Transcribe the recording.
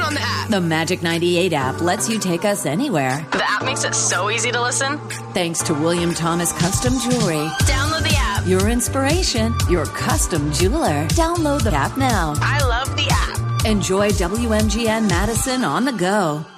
on the app. The Magic 98 app lets you take us anywhere. The app makes it so easy to listen. Thanks to William Thomas Custom Jewelry. Download the app. Your inspiration, your custom jeweler. Download the app now. I love the app. Enjoy WMGN Madison on the go.